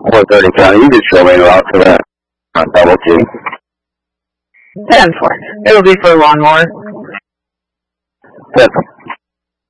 430 County. You can show me out for that on double T. 10-4. It'll be for a lawnmower. 10.